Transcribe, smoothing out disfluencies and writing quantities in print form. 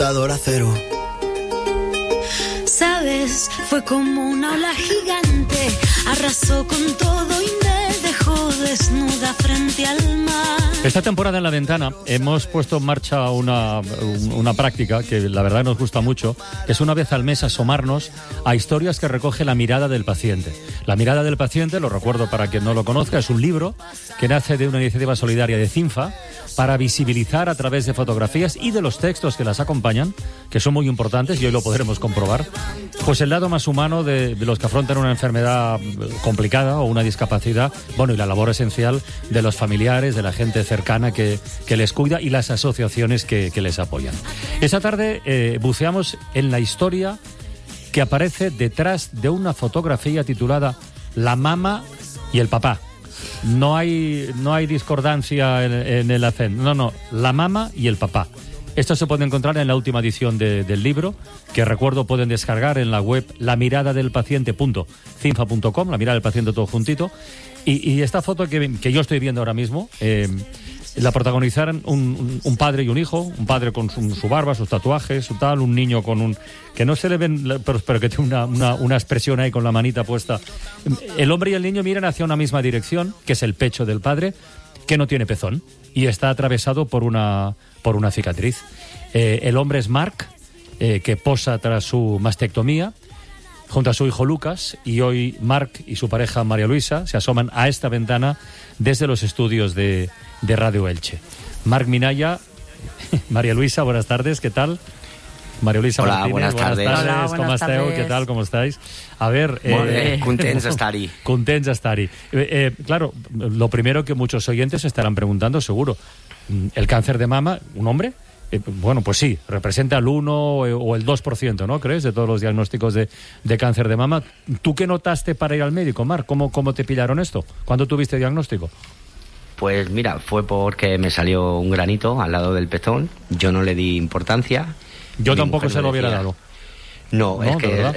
computadora cero. Sabes, fue como una ola gigante, arrasó con todo y me dejó desnuda frente al mar. Esta temporada en La Ventana hemos puesto en marcha una práctica que la verdad nos gusta mucho, que es una vez al mes asomarnos a historias que recoge La Mirada del Paciente. La Mirada del Paciente, lo recuerdo para quien no lo conozca, es un libro que nace de una iniciativa solidaria de CINFA para visibilizar a través de fotografías y de los textos que las acompañan, que son muy importantes y hoy lo podremos comprobar, pues el lado más humano de los que afrontan una enfermedad complicada o una discapacidad, bueno, y la labor esencial de los familiares, de la gente cercana que les cuida y las asociaciones que les apoyan. Esa tarde buceamos en la historia que aparece detrás de una fotografía titulada La mama y el papá. No hay discordancia en el acento. No, La mama y el papá. Esto se puede encontrar en la última edición del libro, que recuerdo pueden descargar en la web lamiradadelpaciente.cinfa.com, La Mirada del Paciente todo juntito. Y esta foto que yo estoy viendo ahora mismo, la protagonizaron un padre y un hijo, un padre con su barba, sus tatuajes, su tal, un niño con un... que no se le ven, pero que tiene una expresión ahí con la manita puesta. El hombre y el niño miran hacia una misma dirección, que es el pecho del padre, que no tiene pezón, y está atravesado por una cicatriz. El hombre es Mark, que posa tras su mastectomía, junto a su hijo Lucas, y hoy Mark y su pareja María Luisa se asoman a esta ventana desde los estudios de Radio Elche. Marc Minaya, María Luisa, buenas tardes, ¿qué tal? María Luisa Hola, Martínez, buenas tardes. Hola, ¿cómo buenas esteu? tardes. ¿Qué tal? ¿Cómo estáis? A ver... contents d'estar-hi. Contents d'estar-hi. Claro, lo primero que muchos oyentes estarán preguntando, seguro, ¿el cáncer de mama, un hombre? Bueno, pues sí, representa el 1 o el 2%, ¿no? ¿Crees? De todos los diagnósticos de cáncer de mama. ¿Tú qué notaste para ir al médico, Marc? ¿Cómo te pillaron esto? ¿Cuándo tuviste diagnóstico? Pues mira, fue porque me salió un granito al lado del pezón. Yo no le di importancia. Yo Mi tampoco mujer se lo me hubiera decía, dado. No, No, es ¿de que verdad?